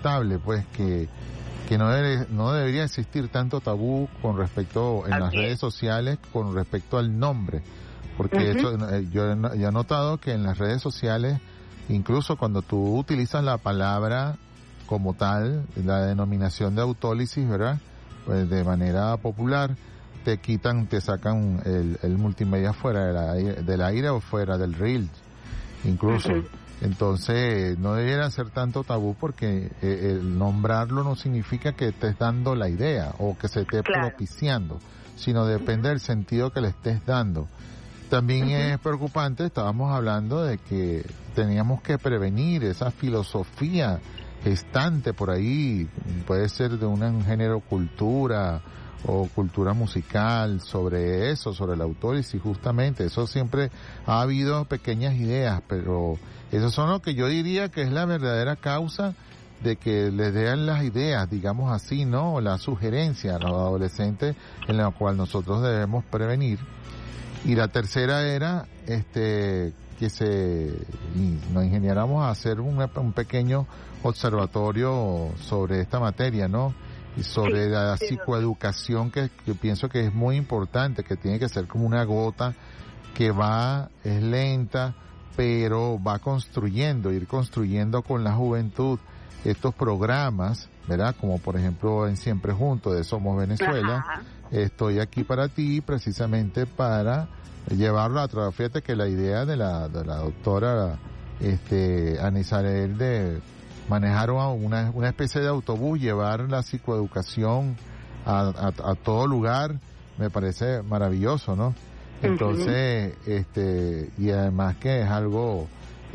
inaceptable, pues, que no debería existir tanto tabú con respecto en las redes sociales con respecto al nombre, porque eso yo he notado que en las redes sociales, incluso cuando tú utilizas la palabra como tal, la denominación de autólisis, ¿verdad? Pues de manera popular, te sacan el multimedia fuera del aire o fuera del reel, incluso. Entonces, no debiera ser tanto tabú porque el nombrarlo no significa que estés dando la idea o que se esté propiciando, sino depende del sentido que le estés dando. También es preocupante, estábamos hablando de que teníamos que prevenir esa filosofía gestante por ahí, puede ser de un género cultura o cultura musical, sobre eso, sobre la autólisis, justamente. Eso siempre ha habido pequeñas ideas, pero eso son lo que yo diría que es la verdadera causa de que les den las ideas, digamos así, ¿no? La sugerencia a los adolescentes en la cual nosotros debemos prevenir. Y la tercera era que nos ingeniáramos a hacer un pequeño observatorio sobre esta materia, ¿no? Y sobre la psicoeducación que pienso que es muy importante, que tiene que ser como una gota que es lenta, pero va ir construyendo con la juventud estos programas, ¿verdad? Como por ejemplo en Siempre Juntos de Somos Venezuela. Estoy aquí para ti, precisamente para llevarlo a través. Fíjate que la idea de la doctora Anisarel de manejar una especie de autobús, llevar la psicoeducación a todo lugar, me parece maravilloso, ¿no? Entonces, y además que es algo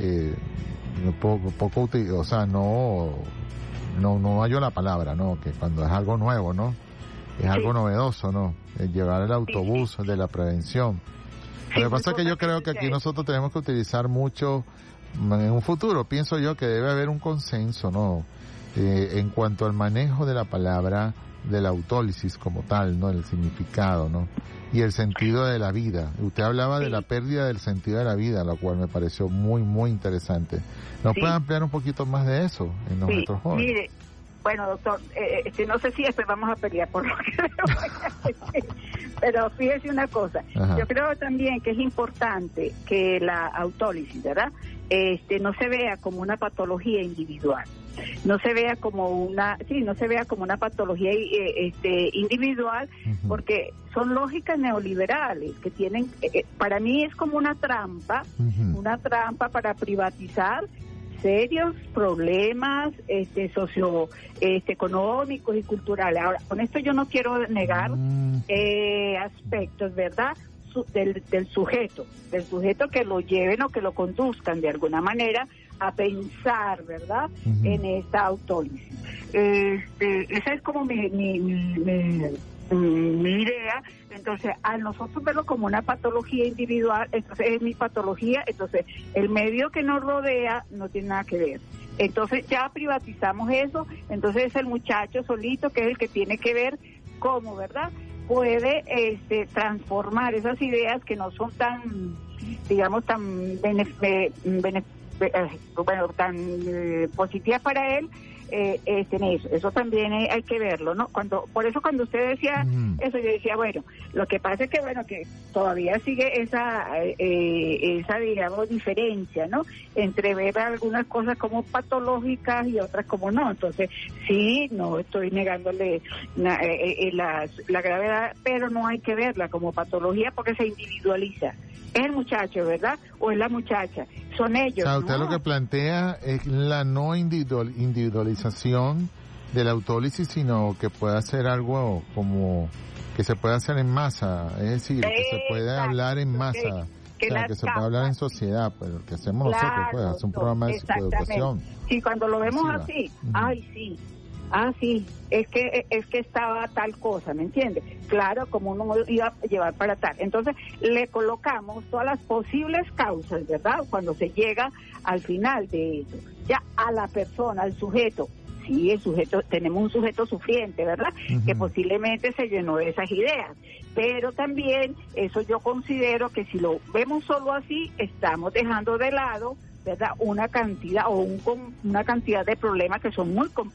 poco útil, o sea, no hallo la palabra, ¿no? Que cuando es algo nuevo, ¿no? Es algo novedoso, ¿no? Llevar el autobús de la prevención. Lo que pasa es que yo creo que aquí nosotros tenemos que utilizar mucho, en un futuro pienso yo que debe haber un consenso, ¿no? En cuanto al manejo de la palabra de la autólisis como tal, ¿no? El significado, ¿no? Y el sentido de la vida. Usted hablaba de la pérdida del sentido de la vida, lo cual me pareció muy, muy interesante. ¿Nos puede ampliar un poquito más de eso en nuestros jóvenes? Mire, bueno, doctor, no sé si después vamos a pelear por lo que le voy a decir, pero fíjese una cosa. Yo creo también que es importante que la autólisis, ¿verdad? No se vea como una patología individual. No se vea como una patología individual, porque son lógicas neoliberales que tienen, para mí es como una trampa para privatizar serios problemas económicos y culturales. Ahora, con esto yo no quiero negar aspectos, ¿verdad?, del sujeto que lo lleven o que lo conduzcan de alguna manera a pensar, ¿verdad?, en esta autólisis. Esa es como mi idea. Entonces, a nosotros verlo como una patología individual, entonces es mi patología, entonces el medio que nos rodea no tiene nada que ver. Entonces ya privatizamos eso, entonces es el muchacho solito que es el que tiene que ver cómo, ¿verdad?, puede transformar esas ideas que no son tan, digamos, tan positivas para él, en eso también hay que verlo, ¿no? Por eso cuando usted decía eso, yo decía, bueno, lo que pasa es que, bueno, que todavía sigue esa digamos, diferencia, ¿no?, entre ver algunas cosas como patológicas y otras como no. Entonces, sí, no estoy negándole la gravedad, pero no hay que verla como patología porque se individualiza. Es el muchacho, ¿verdad?, o es la muchacha, son ellos. O sea, usted lo que plantea es la no individualización de la autólisis, sino que pueda ser algo como que se puede hacer en masa, es decir, que se puede hablar en masa, que se puede hablar en sociedad, pues lo que hacemos nosotros, pues, hacer un programa de psicoeducación. Sí, cuando lo vemos así, sí, es que estaba tal cosa, ¿me entiende? Claro, como uno iba a llevar para tal. Entonces, le colocamos todas las posibles causas, ¿verdad?, cuando se llega al final de eso. Ya a la persona, al sujeto. Sí, el sujeto, tenemos un sujeto sufriente, ¿verdad?, que posiblemente se llenó de esas ideas. Pero también, eso yo considero que si lo vemos solo así, estamos dejando de lado, ¿verdad?, una cantidad de problemas que son muy